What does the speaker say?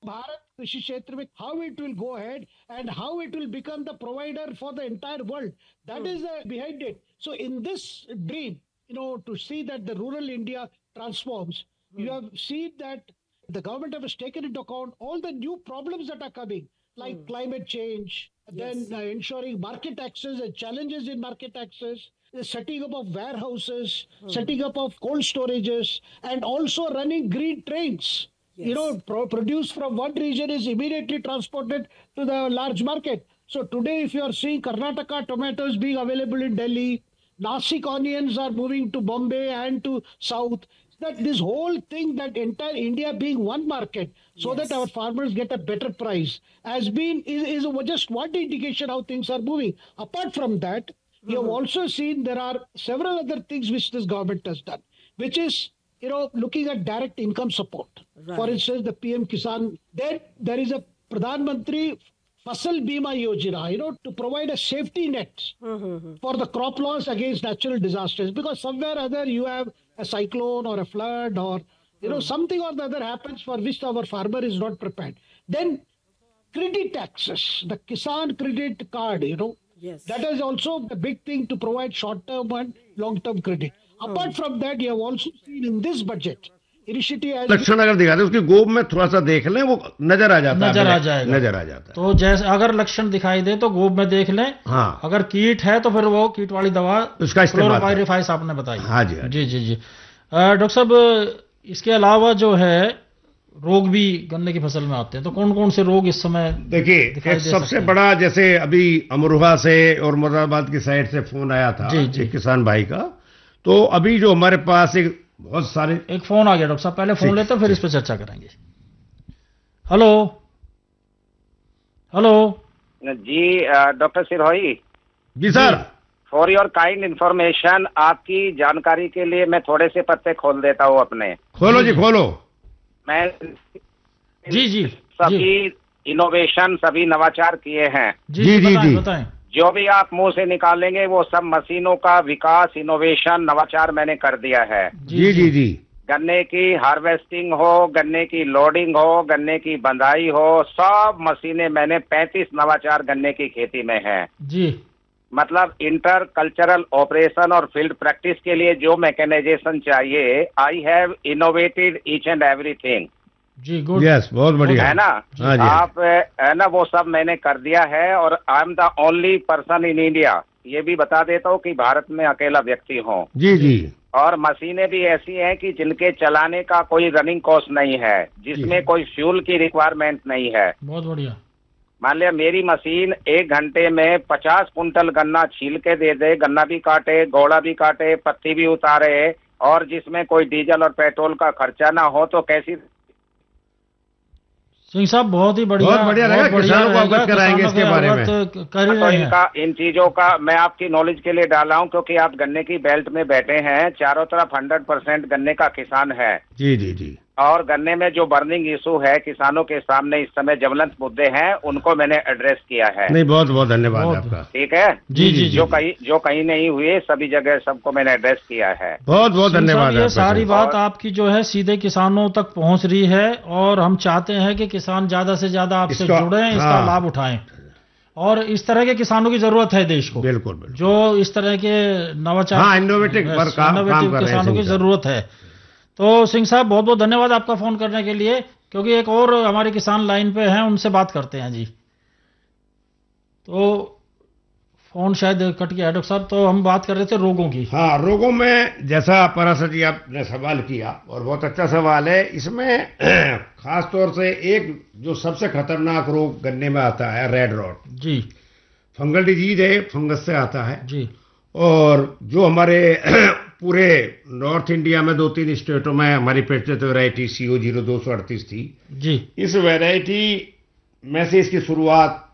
भारत कृषि क्षेत्र में how it will go ahead and how it will become the provider for the entire world. That is behind it. So in this dream, to see that the rural India transforms, you have seen that the government has taken into account all the new problems that are coming, like climate change, then ensuring market access and challenges in market access, the setting up of warehouses, setting up of cold storages, and also running green trains. Produced from one region is immediately transported to the large market. So today, if you are seeing Karnataka tomatoes being available in Delhi, Nasik onions are moving to Bombay and to South, that this whole thing, that entire India being one market, so that our farmers get a better price, has been is just one indication how things are moving. Apart from that, we have also seen there are several other things which this government has done, which is looking at direct income support. For instance, the PM Kisan. Then there is a Pradhan Mantri Fasal Bima Yojana, to provide a safety net for the crop loss against natural disasters. Because somewhere or other you have a cyclone or a flood or something or the other happens for which our farmer is not prepared. Then credit access, the Kisan credit card, that is also a big thing to provide short-term and long-term credit. Apart from that, you have also seen in this budget initiative as लक्षण अगर दिखा दे उसकी गोब में थोड़ा सा देख लें, वो नजर आ जाता है, नजर आ जाएगा। नजर आ जाता है। तो जैसे अगर लक्षण दिखाई दे तो गोब में देख लें। हाँ। अगर कीट है तो फिर वो कीट वाली दवा उसका इस्तेमाल क्लोरोपाइरिफास आपने बताई। हाँ जी, हाँ जी जी जी। डॉक्टर साहब, इसके अलावा जो है रोग भी गन्ने की फसल में आते हैं, तो कौन कौन से रोग इस समय देखिए, सबसे बड़ा, जैसे अभी अमरोहा से और मुरादाबाद की साइड से फोन आया था एक किसान भाई का, तो अभी जो हमारे पास बहुत सारे एक फोन आ गया डॉक्टर साहब, पहले फोन लेते हैं फिर इस पर चर्चा करेंगे। Hello hello ji, doctor Sirohi ji sir, for your kind information, आपकी जानकारी के लिए मैं थोड़े से पत्ते खोल देता हूँ अपने। खोलो जी, खोलो। मैं जी सभी इनोवेशन, सभी नवाचार किए हैं। जी बताएं। जो भी आप मुंह से निकालेंगे वो सब मशीनों का विकास, इनोवेशन, नवाचार मैंने कर दिया है। जी जी जी। गन्ने की हार्वेस्टिंग हो, गन्ने की लोडिंग हो, गन्ने की बंधाई हो, सब मशीनें मैंने 35 नवाचार गन्ने की खेती में है जी। मतलब इंटर कल्चरल ऑपरेशन और फील्ड प्रैक्टिस के लिए जो मैकेनाइजेशन चाहिए, I have innovated each and everything. Ji good, yes, बहुत बढ़िया है ना। आप है ना, वो सब मैंने कर दिया है और I am the only person in India, ये भी बता देता हूँ कि भारत में अकेला व्यक्ति हूँ। जी जी। और मशीनें भी ऐसी हैं कि जिनके चलाने का कोई रनिंग कॉस्ट नहीं है, जिसमें कोई फ्यूल की रिक्वायरमेंट नहीं है। बहुत बढ़िया। मान लिया मेरी मशीन 1 घंटे में 50 कुंटल गन्ना छील के दे दे, गन्ना भी काटे, गोड़ा भी काटे, पत्ती भी उतारे, और जिसमें कोई डीजल और पेट्रोल का खर्चा ना हो, तो कैसी। सिंह साहब बहुत ही बढ़िया, बहुत बढ़िया लगा, किसानों को अवगत कराएंगे इसके बारे में। तो इन चीजों का मैं आपकी नॉलेज के लिए डाला हूं, क्योंकि आप गन्ने की बेल्ट में बैठे हैं, चारों तरफ 100% गन्ने का किसान है। जी जी जी। और गन्ने में जो बर्निंग इशू है किसानों के सामने इस समय ज्वलंत मुद्दे हैं, उनको मैंने एड्रेस किया है। नहीं, बहुत बहुत धन्यवाद आपका। ठीक है जी जी। जो कहीं नहीं हुए, सभी जगह सबको मैंने एड्रेस किया है। बहुत बहुत धन्यवाद। ये सारी बात आपकी जो है सीधे किसानों तक पहुंच रही है, और हम चाहते हैं कि किसान ज्यादा से ज्यादा आपसे जुड़े, इसका लाभ उठाएं, और इस तरह के किसानों की जरूरत है देश को। बिल्कुल, जो इस तरह के नवाचार, इनोवेटिव किसानों की जरूरत है। तो सिंह साहब बहुत बहुत धन्यवाद आपका फोन करने के लिए, क्योंकि एक और हमारे किसान लाइन पे हैं, उनसे बात करते हैं जी। तो फोन शायद कट गया है डॉक्टर साहब, तो हम बात कर रहे थे रोगों की। हाँ, रोगों में जैसा पराशर जी आपने सवाल किया, और बहुत अच्छा सवाल है। इसमें खास तौर से एक जो सबसे खतरनाक रोग गन्ने में आता है, रेड रॉट जी, फंगल डिजीज है, फंगस से आता है जी। और जो हमारे पूरे नॉर्थ इंडिया में 2-3 स्टेटों में हमारी प्रचलित वैरायटी CO0238 थी जी। इस वैरायटी में से इसकी शुरुआत